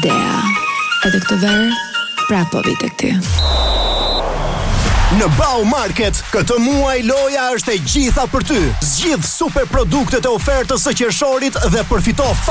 Dea. Edhe këtë verë, prapë po vi tek ty. Në Bau Market, këtë muaj loja është e gjitha për ty. Zgjidh super produktet e ofertës së qershorit dhe përfito